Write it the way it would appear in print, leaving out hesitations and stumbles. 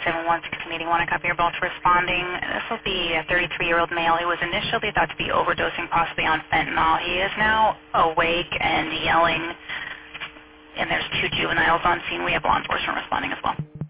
71681, a copy. You're both responding. This will be a 33-year-old male. He was initially thought to be overdosing, possibly on fentanyl. He is now awake and yelling, and there's 2 juveniles on scene. We have law enforcement responding as well.